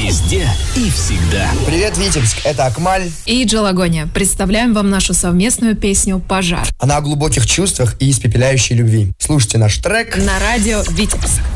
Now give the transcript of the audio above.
Везде и всегда. Привет, Витебск, это Акмаль и Джалагония. Представляем вам нашу совместную песню «Пожар». Она о глубоких чувствах и испепеляющей любви. Слушайте наш трек на радио «Витебск».